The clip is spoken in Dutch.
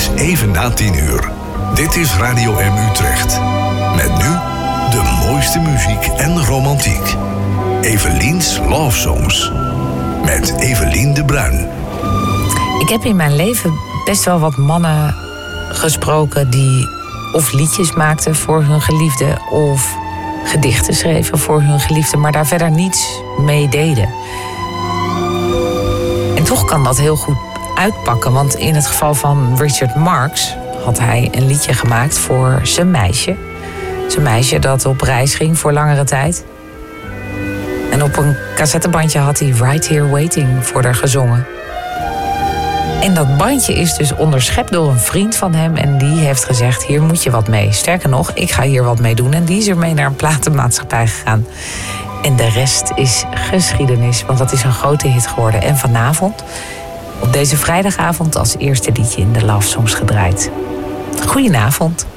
is even na 10:00. Dit is Radio M Utrecht. Met nu de mooiste muziek en romantiek. Evelien's Love Songs. Met Evelien de Bruin. Ik heb in mijn leven best wel wat mannen gesproken die of liedjes maakten voor hun geliefde of gedichten schreven voor hun geliefde, maar daar verder niets mee deden. En toch kan dat heel goed uitpakken, want in het geval van Richard Marx had hij een liedje gemaakt voor zijn meisje. Zijn meisje dat op reis ging voor langere tijd. En op een cassettebandje had hij Right Here Waiting voor haar gezongen. En dat bandje is dus onderschept door een vriend van hem en die heeft gezegd, hier moet je wat mee. Sterker nog, ik ga hier wat mee doen. En die is ermee naar een platenmaatschappij gegaan. En de rest is geschiedenis, want dat is een grote hit geworden. En vanavond, op deze vrijdagavond, als eerste liedje in de Love Songs gedraaid. Goedenavond.